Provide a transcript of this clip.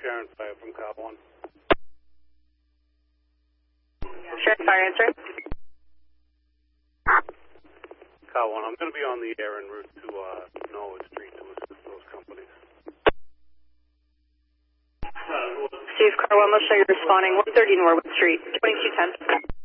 Sharon Fire from Car 1. Sharon Fire answer. Car 1, I'm going to be on the air en route to Norwood Street to assist those companies. Steve, Car 1, let's show you responding. 130 Norwood Street, 2210.